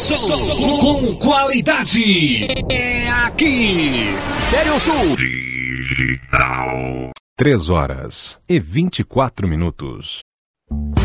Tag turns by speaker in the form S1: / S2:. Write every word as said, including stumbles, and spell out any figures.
S1: som com qualidade. É aqui. Estéreo Sul.
S2: Digital. Três horas e vinte e quatro minutos.